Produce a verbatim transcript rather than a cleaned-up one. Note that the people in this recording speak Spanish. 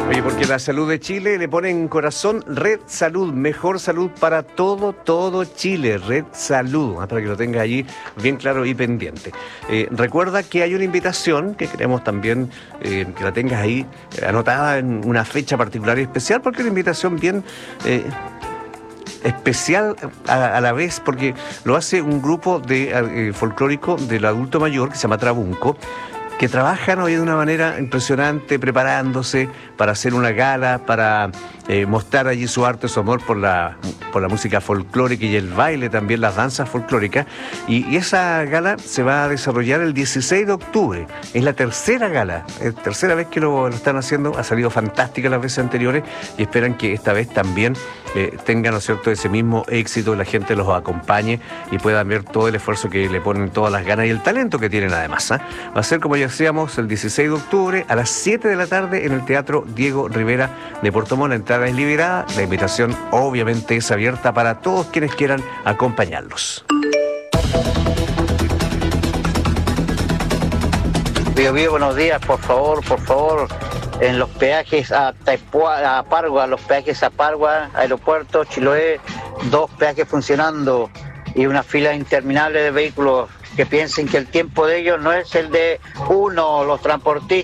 Oye, porque la salud de Chile le pone en corazón Red Salud, mejor salud para todo, todo Chile, Red Salud, para que lo tengas allí bien claro y pendiente. Eh, recuerda que hay una invitación que queremos también eh, que la tengas ahí eh, anotada en una fecha particular y especial, porque es una invitación bien... Eh, especial a, a la vez, porque lo hace un grupo de eh, folclórico del adulto mayor que se llama Trabunco, que trabajan hoy de una manera impresionante, preparándose para hacer una gala, para eh, mostrar allí su arte, su amor por la, por la música folclórica y el baile, también las danzas folclóricas. Y, y esa gala se va a desarrollar el dieciséis de octubre. Es la tercera gala, es la tercera vez que lo, lo están haciendo. Ha salido fantástica las veces anteriores y esperan que esta vez también eh, tengan, ¿no es cierto?, ese mismo éxito, la gente los acompañe y puedan ver todo el esfuerzo que le ponen, todas las ganas y el talento que tienen además, ¿eh? Va a ser, como ya decíamos, el dieciséis de octubre a las siete de la tarde en el Teatro Diego Rivera de Puerto Montt. La entrada es liberada, la invitación obviamente es abierta para todos quienes quieran acompañarlos. Bio, Bio, buenos días, por favor, por favor, en los peajes a Taipua, a Pargua, los peajes a Pargua, aeropuerto, Chiloé, dos peajes funcionando y una fila interminable de vehículos que piensen que el tiempo de ellos no es el de uno, los transportistas.